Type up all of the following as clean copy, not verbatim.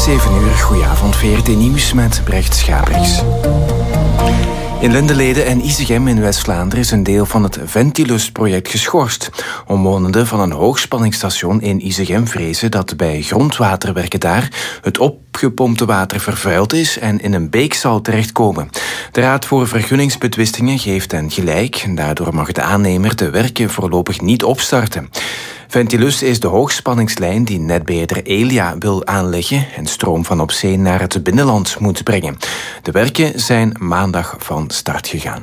7 uur, goedenavond, VRT Nieuws met Brecht Schabriks. In Lindeleden en Isegem in West-Vlaanderen is een deel van het Ventilus-project geschorst. Omwonenden van een hoogspanningsstation in Isegem vrezen dat bij grondwaterwerken daar het opgepompte water vervuild is en in een beek zal terechtkomen. De Raad voor Vergunningsbetwistingen geeft hen gelijk. Daardoor mag de aannemer de werken voorlopig niet opstarten. Ventilus is de hoogspanningslijn die netbeheerder Elia wil aanleggen en stroom van op zee naar het binnenland moet brengen. De werken zijn maandag van start gegaan.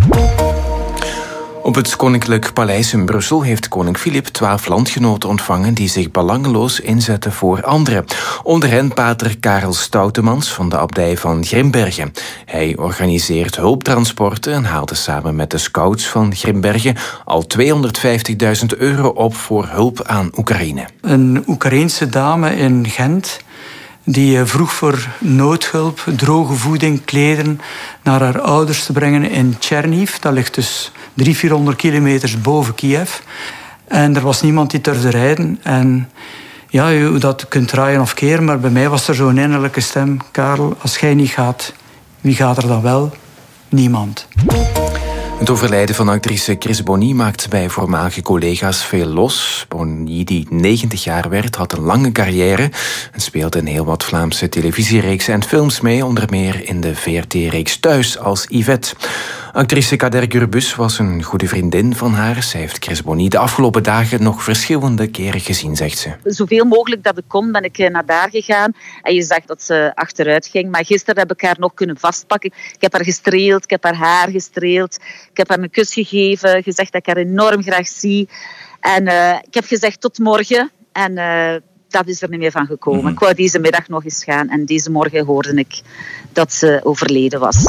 Op het Koninklijk Paleis in Brussel heeft koning Filip 12 landgenoten ontvangen die zich belangeloos inzetten voor anderen. Onder hen pater Karel Stoutemans van de abdij van Grimbergen. Hij organiseert hulptransporten en haalde samen met de scouts van Grimbergen al €250.000 op voor hulp aan Oekraïne. Een Oekraïense dame in Gent die vroeg voor noodhulp, droge voeding, klederen naar haar ouders te brengen in Tcherniv. Dat ligt dus 300-400 kilometers boven Kiev. En er was niemand die durfde rijden. En ja, je dat kunt draaien of keren, maar bij mij was er zo'n innerlijke stem. Karel, als jij niet gaat, wie gaat er dan wel? Niemand. Het overlijden van actrice Chris Bonny maakt bij voormalige collega's veel los. Bonny, die 90 jaar werd, had een lange carrière en speelde in heel wat Vlaamse televisiereeksen en films mee, onder meer in de VRT-reeks Thuis als Yvette. Actrice Kader Gurbus was een goede vriendin van haar. Zij heeft Chris Bonny de afgelopen dagen nog verschillende keren gezien, zegt ze. Zoveel mogelijk dat ik kon, ben ik naar daar gegaan. En je zag dat ze achteruit ging. Maar gisteren heb ik haar nog kunnen vastpakken. Ik heb haar gestreeld, ik heb haar haar gestreeld. Ik heb haar een kus gegeven, gezegd dat ik haar enorm graag zie. En ik heb gezegd tot morgen. En dat is er niet meer van gekomen. Ik wou deze middag nog eens gaan. En deze morgen hoorde ik dat ze overleden was.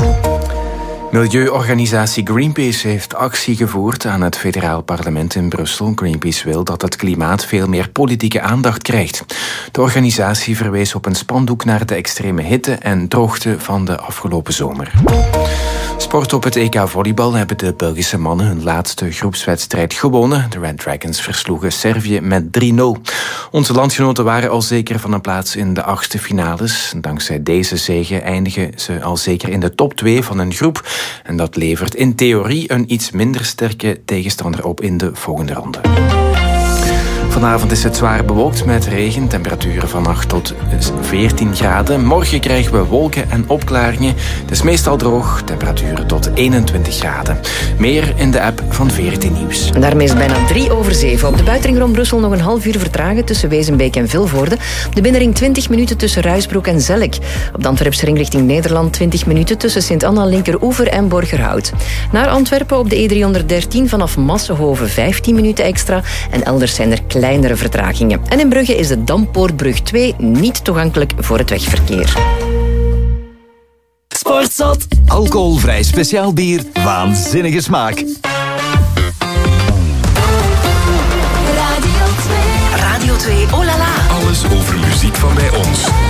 Milieuorganisatie Greenpeace heeft actie gevoerd aan het federaal parlement in Brussel. Greenpeace wil dat het klimaat veel meer politieke aandacht krijgt. De organisatie verwees op een spandoek naar de extreme hitte en droogte van de afgelopen zomer. Sport op het EK volleybal hebben de Belgische mannen hun laatste groepswedstrijd gewonnen. De Red Dragons versloegen Servië met 3-0. Onze landgenoten waren al zeker van een plaats in de 8e finales. Dankzij deze zege eindigen ze al zeker in de top 2 van hun groep. En dat levert in theorie een iets minder sterke tegenstander op in de volgende ronde. Vanavond is het zwaar bewolkt met regen, temperaturen van 8 tot 14 graden. Morgen krijgen we wolken en opklaringen. Het is meestal droog, temperaturen tot 21 graden. Meer in de app van VRT Nieuws. En daarmee is het bijna 7:03. Op de buitenring rond Brussel nog een half uur vertragen tussen Wezenbeek en Vilvoorde. Op de binnenring 20 minuten tussen Ruisbroek en Zelk. Op de Antwerpse ring richting Nederland 20 minuten tussen Sint-Anna, Linkeroever en Borgerhout. Naar Antwerpen op de E313 vanaf Massenhoven 15 minuten extra. En elders zijn er kleinere vertragingen. En in Brugge is de Dampoortbrug 2 niet toegankelijk voor het wegverkeer. Sportzot. Alcoholvrij speciaal bier. Waanzinnige smaak. Radio 2. Radio 2, oh la la. Alles over muziek van bij ons.